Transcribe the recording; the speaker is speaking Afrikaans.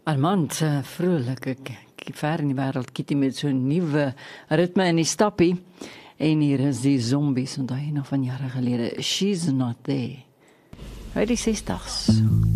Armand, vrolike, ver in die wêreld, Kitty met so'n nuwe ritme in die stappie. En hier is die zombies, onthou jy nog van jare gelede, She's Not There. Uit die 60's.